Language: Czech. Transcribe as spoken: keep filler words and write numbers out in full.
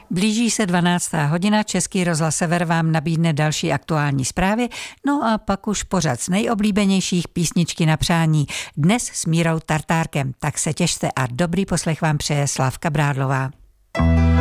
Blíží se dvanáctá hodina, Český rozhlas Sever vám nabídne další aktuální zprávy, no a pak už pořad z nejoblíbenějších písničky na přání. Dnes s Mírou Tartárkem, tak se těšte a dobrý poslech vám přeje Slávka Brádlová.